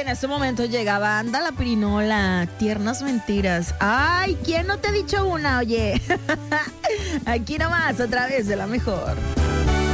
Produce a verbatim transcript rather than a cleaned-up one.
este momento llega Banda La Pirinola, Tiernas Mentiras. Ay, ¿quién no te ha dicho una, oye? Aquí nomás, otra vez de la mejor.